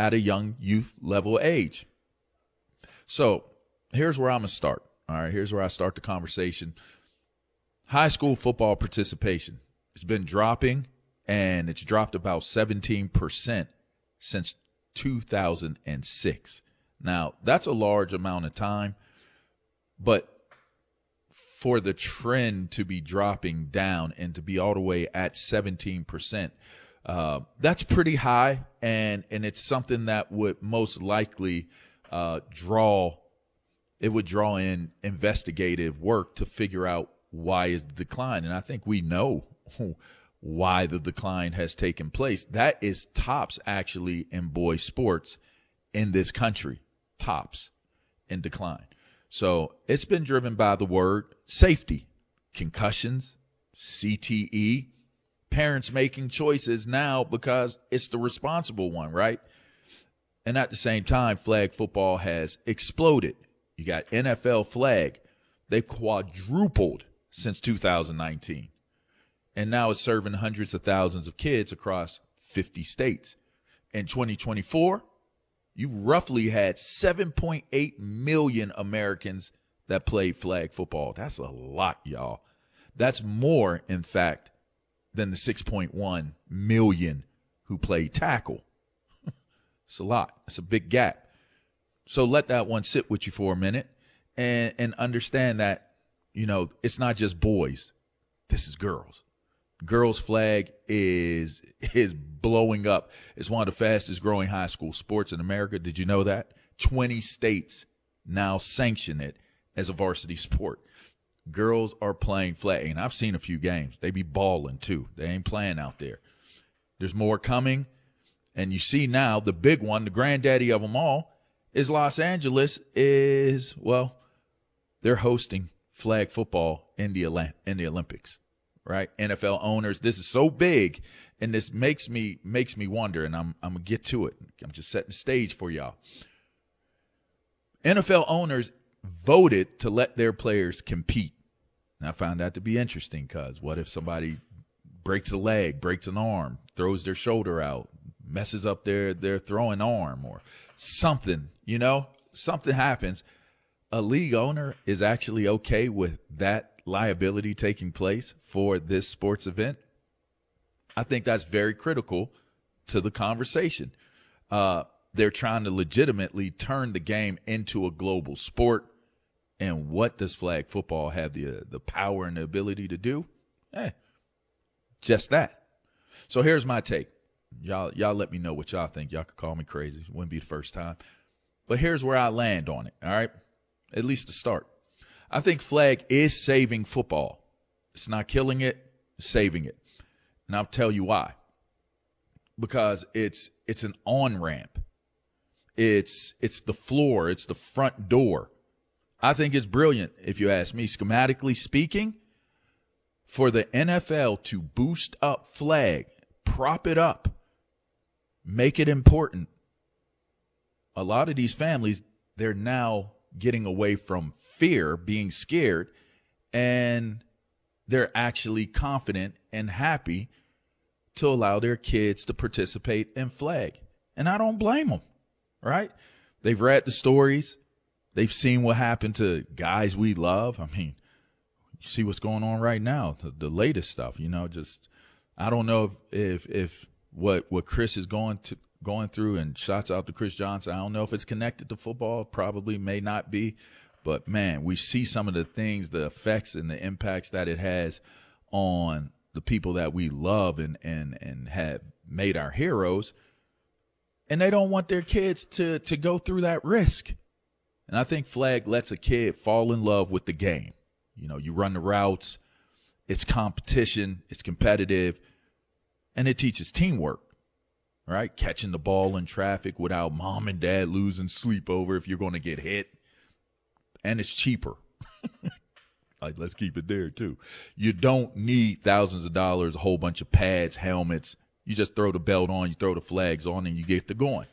at a young youth level age. So here's where I'm going to start. All right, here's where I start the conversation. High school football participation has been dropping, and it's dropped about 17% since 2006. Now, that's a large amount of time, but for the trend to be dropping down and to be all the way at 17%, that's pretty high, and it's something that would most likely draw in investigative work to figure out why is the decline. And I think we know why the decline has taken place. That is tops actually in boys sports in this country, tops in decline. So it's been driven by the word safety, concussions, CTE, parents making choices now because it's the responsible one, right? And at the same time, flag football has exploded. You got NFL flag. They've quadrupled since 2019. And now it's serving hundreds of thousands of kids across 50 states. In 2024, you roughly had 7.8 million Americans that played flag football. That's a lot, y'all. That's more, in fact, than the 6.1 million who played tackle. It's a lot. It's a big gap. So let that one sit with you for a minute and understand that, you know, it's not just boys. This is girls. Girls flag is blowing up. It's one of the fastest growing high school sports in America. Did you know that? 20 states now sanction it as a varsity sport. Girls are playing flag, and I've seen a few games. They be balling too. They ain't playing out there. There's more coming, and you see now the big one, the granddaddy of them all, is Los Angeles. They're hosting flag football in the Olympics. Right? NFL owners, this is so big, and this makes me wonder, and I'm going to get to it. I'm just setting the stage for y'all. NFL owners voted to let their players compete. And I found that to be interesting because what if somebody breaks a leg, breaks an arm, throws their shoulder out, messes up their throwing arm or something, you know, something happens. A league owner is actually okay with that liability taking place for this sports event. I think that's very critical to the conversation. They're trying to legitimately turn the game into a global sport. And what does flag football have the power and the ability to do? Just that. So here's my take. Y'all let me know what y'all think. Y'all could call me crazy. It wouldn't be the first time. But here's where I land on it, all right? At least to start. I think flag is saving football. It's not killing it, it's saving it. And I'll tell you why. Because it's an on-ramp. It's the floor. It's the front door. I think it's brilliant, if you ask me. Schematically speaking, for the NFL to boost up flag, prop it up, make it important. A lot of these families, they're now getting away from fear, being scared, and they're actually confident and happy to allow their kids to participate in flag. And I don't blame them, right? They've read the stories. They've seen what happened to guys we love. I mean, you see what's going on right now, the latest stuff, you know, just I don't know if what Chris is going through, and shouts out to Chris Johnson. I don't know if it's connected to football. Probably may not be. But, man, we see some of the things, the effects and the impacts that it has on the people that we love and have made our heroes. And they don't want their kids to go through that risk. And I think flag lets a kid fall in love with the game. You know, you run the routes. It's competition. It's competitive. And it teaches teamwork. Right? Catching the ball in traffic without mom and dad losing sleep over if you're going to get hit. And it's cheaper. Like, let's keep it there, too. You don't need thousands of dollars, a whole bunch of pads, helmets. You just throw the belt on, you throw the flags on, and you get to going.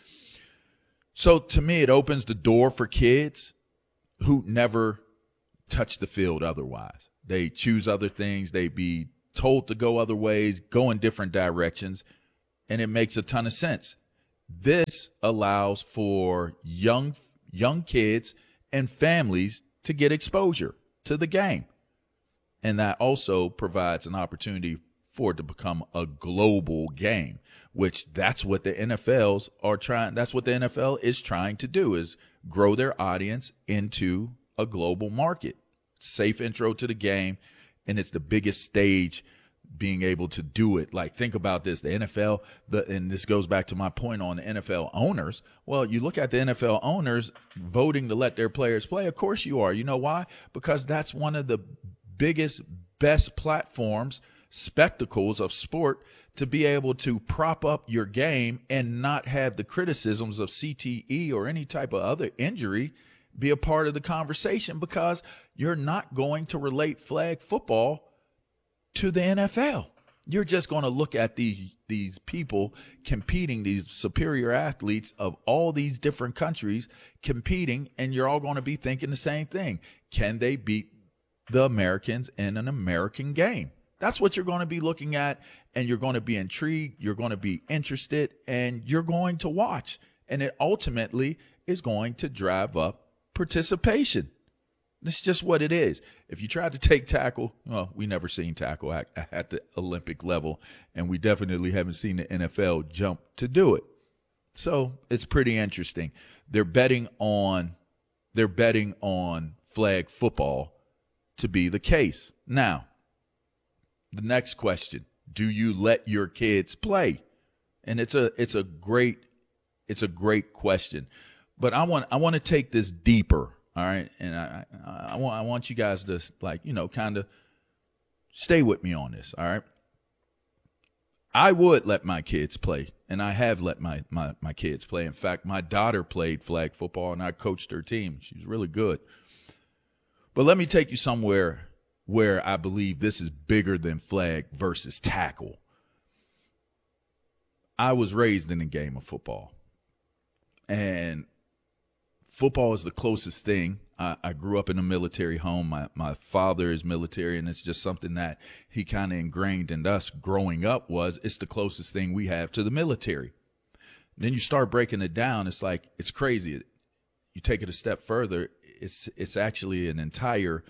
So, to me, it opens the door for kids who never touch the field otherwise. They choose other things. They be told to go other ways, go in different directions. And it makes a ton of sense. This allows for young kids and families to get exposure to the game. And that also provides an opportunity for it to become a global game, which that's what the that's what the NFL is trying to do, is grow their audience into a global market. Safe intro to the game, and it's the biggest stage being able to do it. Like, think about this, the NFL, and this goes back to my point on the NFL owners. Well, you look at the NFL owners voting to let their players play. Of course you are. You know why? Because that's one of the biggest, best platforms, spectacles of sport, to be able to prop up your game and not have the criticisms of CTE or any type of other injury be a part of the conversation, because you're not going to relate flag football to the NFL. You're just going to look at these people competing, these superior athletes of all these different countries competing, and you're all going to be thinking the same thing. Can they beat the Americans in an American game? That's what you're going to be looking at, and you're going to be intrigued, you're going to be interested, and you're going to watch. And it ultimately is going to drive up participation. This is just what it is. If you try to take tackle, well, we never seen tackle at the Olympic level, and we definitely haven't seen the NFL jump to do it. So it's pretty interesting. They're betting on flag football to be the case. Now, the next question: do you let your kids play? And it's a great question. But I want to take this deeper, all right? And I want you guys to, kind of stay with me on this, all right? I would let my kids play, and I have let my kids play. In fact, my daughter played flag football, and I coached her team. She was really good. But let me take you somewhere where I believe this is bigger than flag versus tackle. I was raised in the game of football, and football is the closest thing. I grew up in a military home. My father is military, and it's just something that he kind of ingrained in us growing up. It's the closest thing we have to the military. Then you start breaking it down. It's like, it's crazy. You take it a step further. It's actually an entire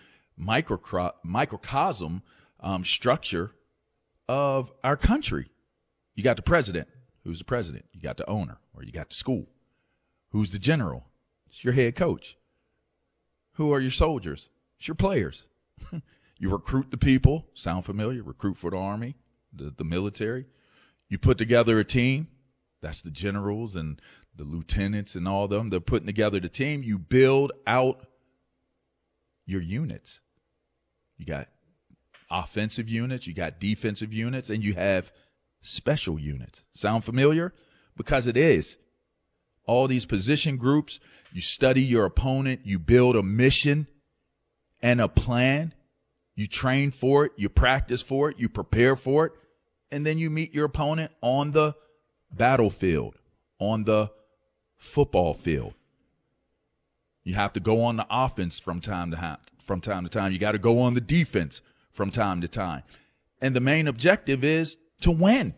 microcosm structure of our country. You got the president. Who's the president? You got the owner, or you got the school. Who's the general? It's your head coach. Who are your soldiers? It's your players. You recruit the people. Sound familiar? Recruit for the Army, the military. You put together a team. That's the generals and the lieutenants and all of them. They're putting together the team. You build out your units. You got offensive units. You got defensive units. And you have special units. Sound familiar? Because it is. All these position groups, you study your opponent, you build a mission and a plan, you train for it, you practice for it, you prepare for it, and then you meet your opponent on the battlefield, on the football field. You have to go on the offense from time to time. You got to go on the defense from time to time. And the main objective is to win.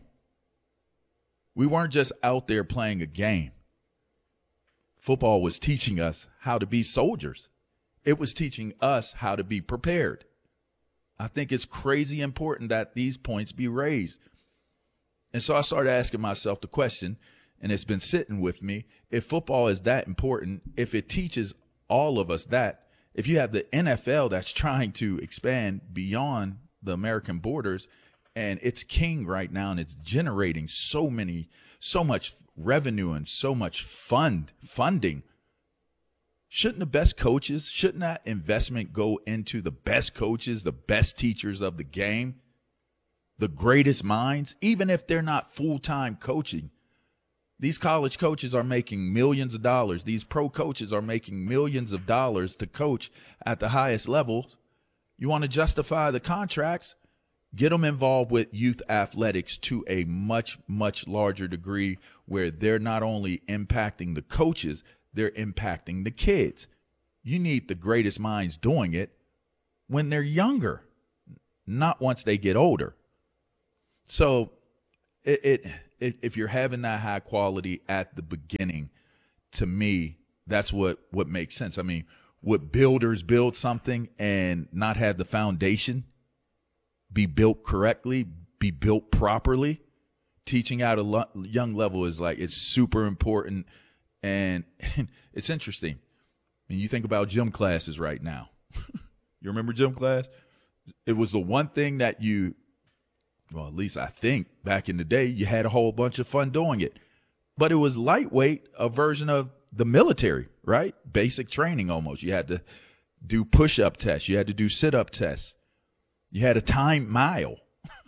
We weren't just out there playing a game. Football was teaching us how to be soldiers. It was teaching us how to be prepared. I think it's crazy important that these points be raised. And so I started asking myself the question, and it's been sitting with me: if football is that important, if it teaches all of us that, if you have the NFL that's trying to expand beyond the American borders, and it's king right now, and it's generating so much revenue and so much funding, shouldn't that investment go into the best coaches, the best teachers of the game, the greatest minds, even if they're not full-time coaching? These college coaches are making millions of dollars. These pro coaches are making millions of dollars to coach at the highest levels. You want to justify the contracts? Get them involved with youth athletics to a much, much larger degree, where they're not only impacting the coaches, they're impacting the kids. You need the greatest minds doing it when they're younger, not once they get older. So if you're having that high quality at the beginning, to me, that's what makes sense. I mean, would builders build something and not have the foundation be built correctly, be built properly? Teaching at a young level is like, it's super important. And it's interesting. And you think about gym classes right now. You remember gym class? It was the one thing that well, at least I think back in the day, you had a whole bunch of fun doing it. But it was lightweight, a version of the military, right? Basic training almost. You had to do push-up tests. You had to do sit-up tests. You had a timed mile.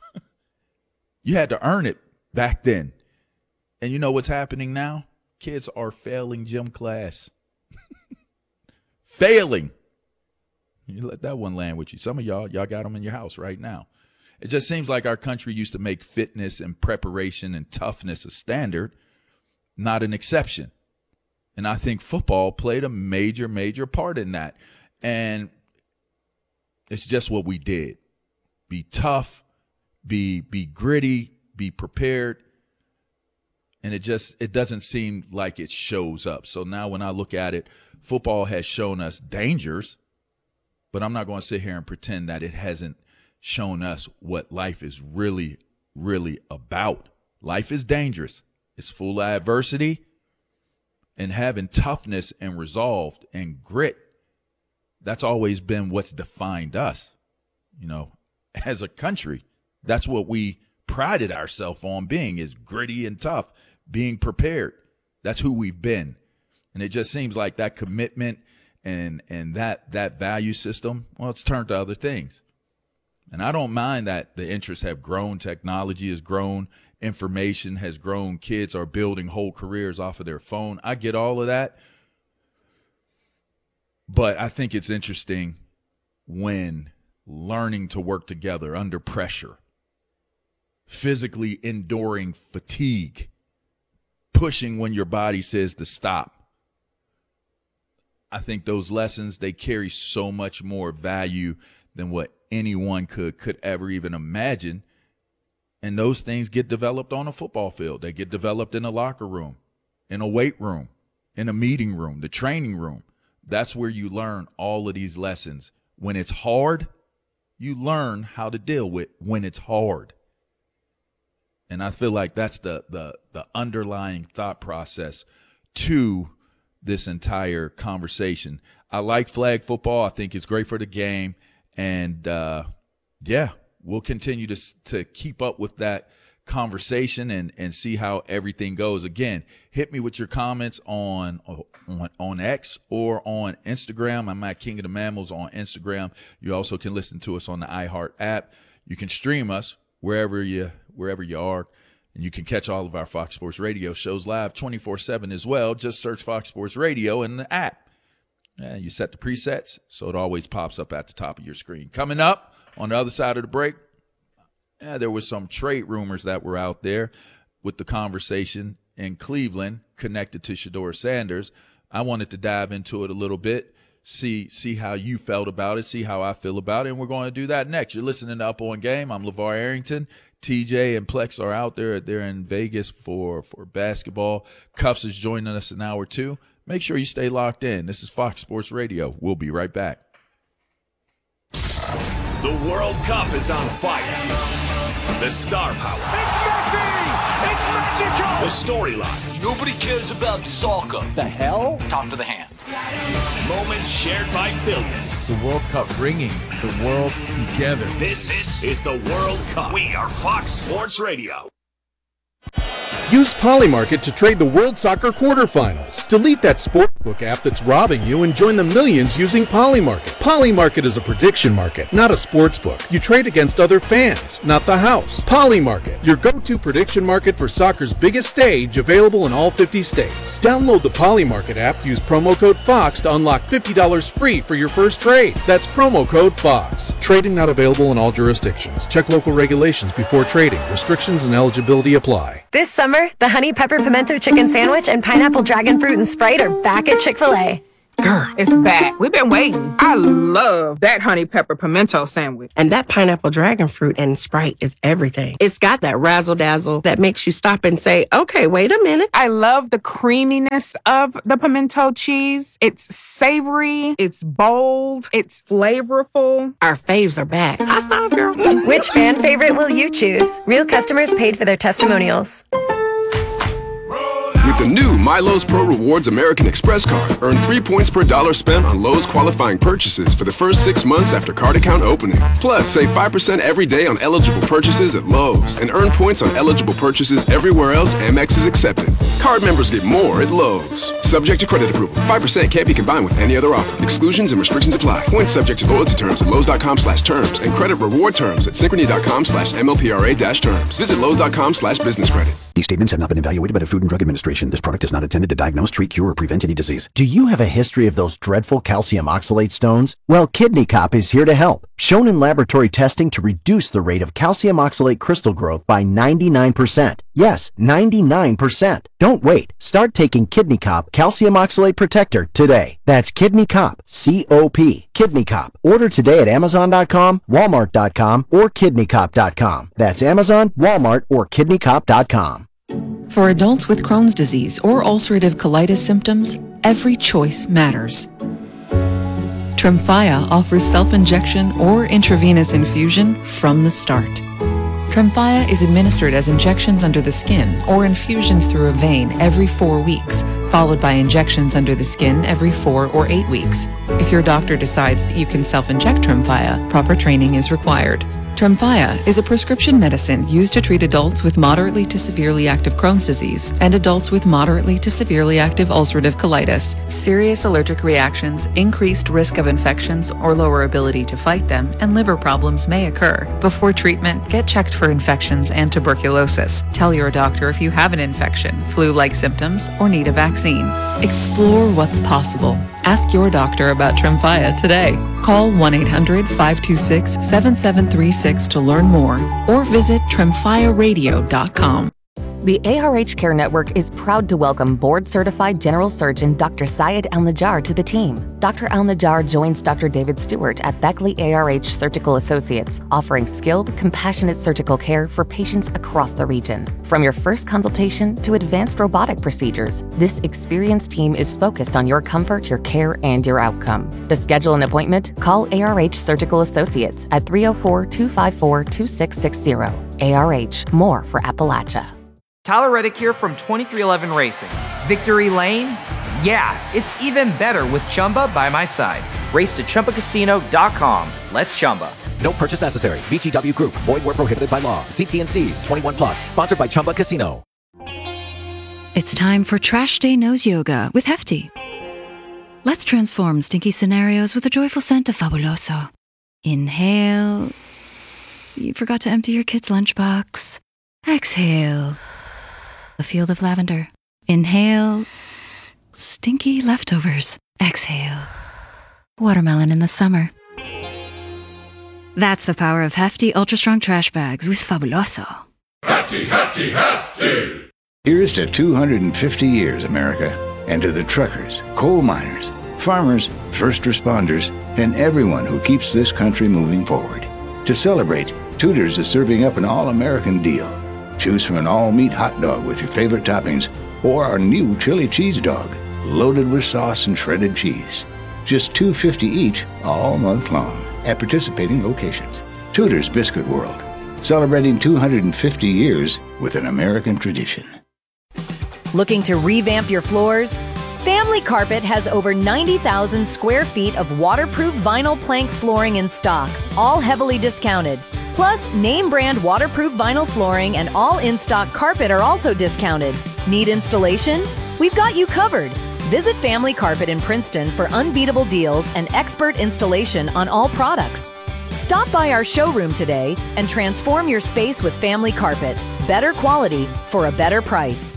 You had to earn it back then. And you know what's happening now? Kids are failing gym class. Failing. You let that one land with you. Some of y'all got them in your house right now. It just seems like our country used to make fitness and preparation and toughness a standard, not an exception. And I think football played a major, major part in that. And it's just what we did. Be tough, be gritty, be prepared. And it doesn't seem like it shows up. So now when I look at it, football has shown us dangers, but I'm not going to sit here and pretend that it hasn't shown us what life is really, really about. Life is dangerous. It's full of adversity, and having toughness and resolve and grit, that's always been what's defined us, as a country. That's what we prided ourselves on being, is gritty and tough, being prepared. That's who we've been. And it just seems like that commitment and that value system, well, it's turned to other things. And I don't mind that the interests have grown, technology has grown, information has grown, kids are building whole careers off of their phone. I get all of that. But I think it's interesting when learning to work together under pressure, physically enduring fatigue, pushing when your body says to stop. I think those lessons, they carry so much more value than what anyone could ever even imagine. And those things get developed on a football field. They get developed in a locker room, in a weight room, in a meeting room, the training room. That's where you learn all of these lessons. When it's hard, you learn how to deal with when it's hard. And I feel like that's the underlying thought process to this entire conversation. I like flag football. I think it's great for the game. And, we'll continue to keep up with that conversation and see how everything goes. Again, hit me with your comments on X or on Instagram. I'm at King of the Mammals on Instagram. You also can listen to us on the iHeart app. You can stream us wherever you are, and you can catch all of our Fox Sports Radio shows live 24/7 as well. Just search Fox Sports Radio in the app. And you set the presets so it always pops up at the top of your screen. Coming up on the other side of the break, there was some trade rumors that were out there with the conversation in Cleveland connected to Shedeur Sanders. I wanted to dive into it a little bit, see how you felt about it, see how I feel about it, and we're going to do that next. You're listening to Up On Game. I'm LeVar Arrington. TJ and Plex are out there. They're in Vegas for basketball. Cuffs is joining us in hour 2. Make sure you stay locked in. This is Fox Sports Radio. We'll be right back. The World Cup is on fire. The star power. It's Messi! It's magical! The storylines. Nobody cares about soccer. The hell? Talk to the hand. Moments shared by billions. The World Cup bringing the world together. This is the World Cup. We are Fox Sports Radio. Use Polymarket to trade the World Soccer quarterfinals. Delete that sportsbook app that's robbing you and join the millions using Polymarket. Polymarket is a prediction market, not a sportsbook. You trade against other fans, not the house. Polymarket, your go-to prediction market for soccer's biggest stage, available in all 50 states. Download the Polymarket app, use promo code FOX to unlock $50 free for your first trade. That's promo code FOX. Trading not available in all jurisdictions. Check local regulations before trading. Restrictions and eligibility apply. This summer, the Honey Pepper Pimento Chicken Sandwich and Pineapple Dragon Fruit and Sprite are back at Chick-fil-A. Girl, it's back. We've been waiting. I love that honey pepper pimento sandwich. And that pineapple dragon fruit and Sprite is everything. It's got that razzle-dazzle that makes you stop and say, okay, wait a minute. I love the creaminess of the pimento cheese. It's savory, it's bold, it's flavorful. Our faves are back. High five, girl. Which fan favorite will you choose? Real customers paid for their testimonials. With the new MyLowe's Pro Rewards American Express card, earn 3 points per dollar spent on Lowe's qualifying purchases for the first 6 months after card account opening. Plus, save 5% every day on eligible purchases at Lowe's and earn points on eligible purchases everywhere else Amex is accepted. Card members get more at Lowe's. Subject to credit approval. 5% can't be combined with any other offer. Exclusions and restrictions apply. Points subject to loyalty terms at Lowe's.com/terms and credit reward terms at Synchrony.com/MLPRA-terms. Visit Lowe's.com/business credit. These statements have not been evaluated by the Food and Drug Administration. This product is not intended to diagnose, treat, cure, or prevent any disease. Do you have a history of those dreadful calcium oxalate stones? Well, Kidney Cop is here to help. Shown in laboratory testing to reduce the rate of calcium oxalate crystal growth by 99%. Yes, 99%. Don't wait. Start taking Kidney Cop Calcium Oxalate Protector today. That's Kidney Cop, C-O-P, Kidney Cop. Order today at Amazon.com, Walmart.com, or KidneyCop.com. That's Amazon, Walmart, or KidneyCop.com. For adults with Crohn's disease or ulcerative colitis symptoms, every choice matters. Tremfya offers self-injection or intravenous infusion from the start. Tremfya is administered as injections under the skin or infusions through a vein every 4 weeks, followed by injections under the skin every 4 or 8 weeks. If your doctor decides that you can self-inject Tremfya, proper training is required. Tremfya is a prescription medicine used to treat adults with moderately to severely active Crohn's disease and adults with moderately to severely active ulcerative colitis. Serious allergic reactions, increased risk of infections or lower ability to fight them, and liver problems may occur. Before treatment, get checked for infections and tuberculosis. Tell your doctor if you have an infection, flu-like symptoms, or need a vaccine. Explore what's possible. Ask your doctor about Tremfya today. Call 1-800-526-7736 to learn more or visit tremfyaradio.com. The ARH Care Network is proud to welcome board-certified general surgeon Dr. Syed Al-Najjar to the team. Dr. Al-Najjar joins Dr. David Stewart at Beckley ARH Surgical Associates, offering skilled, compassionate surgical care for patients across the region. From your first consultation to advanced robotic procedures, this experienced team is focused on your comfort, your care, and your outcome. To schedule an appointment, call ARH Surgical Associates at 304-254-2660. ARH, more for Appalachia. Tyler Reddick here from 2311 Racing. Victory Lane? Yeah, it's even better with Chumba by my side. Race to ChumbaCasino.com. Let's Chumba. No purchase necessary. VGW Group. Void where prohibited by law. See T&Cs. 21 plus. Sponsored by Chumba Casino. It's time for Trash Day Nose Yoga with Hefty. Let's transform stinky scenarios with a joyful scent of Fabuloso. Inhale. You forgot to empty your kid's lunchbox. Exhale. A field of lavender. Inhale. Stinky leftovers. Exhale. Watermelon in the summer. That's the power of Hefty Ultra Strong Trash Bags with Fabuloso. Hefty, hefty, hefty! Here's to 250 years, America, and to the truckers, coal miners, farmers, first responders, and everyone who keeps this country moving forward. To celebrate, Tudor's is serving up an all-American deal. Choose from an all-meat hot dog with your favorite toppings or our new chili cheese dog, loaded with sauce and shredded cheese. Just $2.50 each all month long at participating locations. Tudor's Biscuit World, celebrating 250 years with an American tradition. Looking to revamp your floors? Family Carpet has over 90,000 square feet of waterproof vinyl plank flooring in stock, all heavily discounted. Plus, name brand waterproof vinyl flooring and all in-stock carpet are also discounted. Need installation? We've got you covered. Visit Family Carpet in Princeton for unbeatable deals and expert installation on all products. Stop by our showroom today and transform your space with Family Carpet. Better quality for a better price.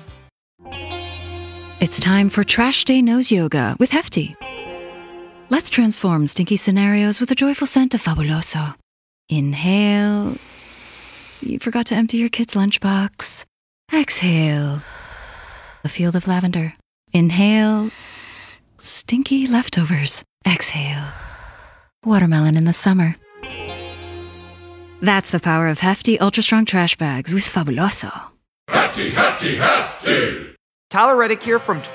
It's time for Trash Day Nose Yoga with Hefty. Let's transform stinky scenarios with a joyful scent of Fabuloso. Inhale. You forgot to empty your kid's lunchbox. Exhale. A field of lavender. Inhale. Stinky leftovers. Exhale. Watermelon in the summer. That's the power of Hefty Ultra Strong Trash Bags with Fabuloso. Hefty, hefty, hefty! Tyler Reddick here from